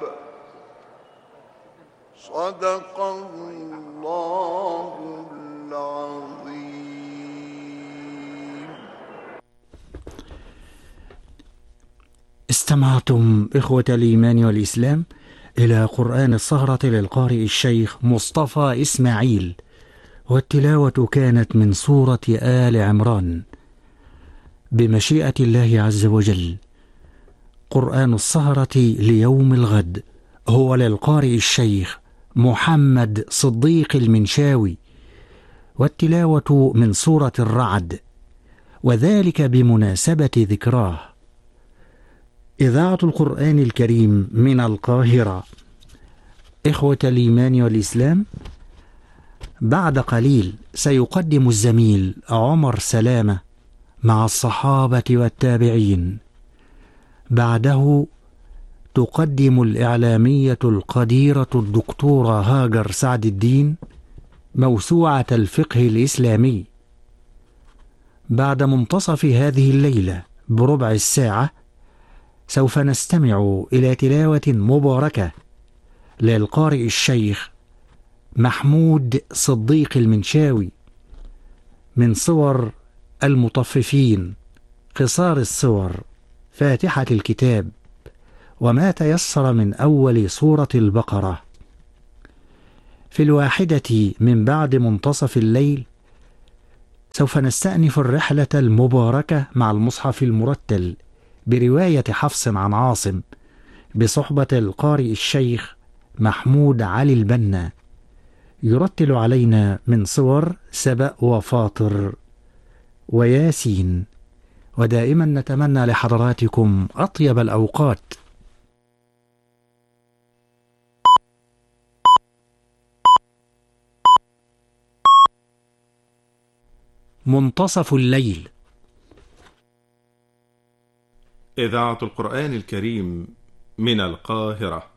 صدق الله العظيم. استمعتم إخوة الإيمان والإسلام إلى قرآن السهرة للقارئ الشيخ مصطفى إسماعيل، والتلاوة كانت من سورة آل عمران. بمشيئة الله عز وجل قرآن السهرة ليوم الغد هو للقارئ الشيخ محمد صديق المنشاوي، والتلاوة من سورة الرعد، وذلك بمناسبة ذكراه. إذاعة القرآن الكريم من القاهرة. إخوة الإيمان والإسلام، بعد قليل سيقدم الزميل عمر سلامة مع الصحابة والتابعين. بعده تقدم الإعلامية القديرة الدكتورة هاجر سعد الدين موسوعة الفقه الإسلامي. بعد منتصف هذه الليلة بربع الساعة سوف نستمع إلى تلاوة مباركة للقارئ الشيخ محمود صديق المنشاوي من صور المطففين، قصار الصور، فاتحة الكتاب، وما تيسر من أول سورة البقرة. في الواحدة من بعد منتصف الليل سوف نستأنف الرحلة المباركة مع المصحف المرتل برواية حفص عن عاصم بصحبة القارئ الشيخ محمود علي البنا، يرتل علينا من صور سبأ وفاطر وياسين. ودائما نتمنى لحضراتكم أطيب الأوقات. منتصف الليل. إذاعة القرآن الكريم من القاهرة.